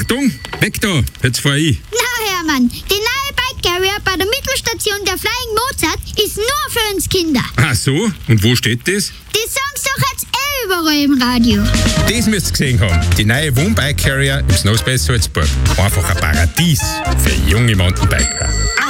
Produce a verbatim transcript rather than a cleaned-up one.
Achtung, weg da, jetzt fahr ich. Na Hermann, die neue Bike Carrier bei der Mittelstation der Flying Mozart ist nur für uns Kinder. Ach so, und wo steht das? Die sagen's doch jetzt eh überall im Radio. Das müsst ihr gesehen haben. Die neue Wohnbike Carrier im Snowspace Salzburg. Einfach ein Paradies für junge Mountainbiker.